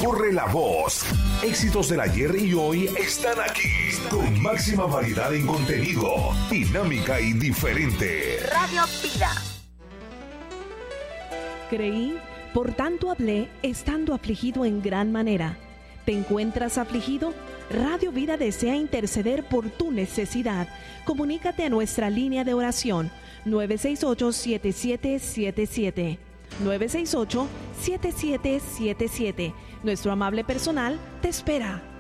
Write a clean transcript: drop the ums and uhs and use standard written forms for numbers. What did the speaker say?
Corre la voz. Éxitos del ayer y hoy están aquí. Con máxima variedad en contenido. Dinámica y diferente. Radio Vida. Creí, por tanto hablé, estando afligido en gran manera. ¿Te encuentras afligido? Radio Vida desea interceder por tu necesidad. Comunícate a nuestra línea de oración 968-7777. 968-7777. Nuestro amable personal te espera.